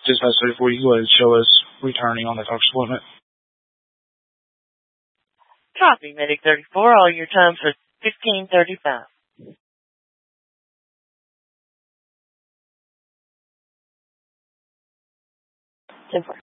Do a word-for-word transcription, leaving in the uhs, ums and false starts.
Dispatch thirty-four, you go ahead and show us returning on the doctor's appointment. Copy, Medic thirty-four. All your times are fifteen thirty-five. ten four.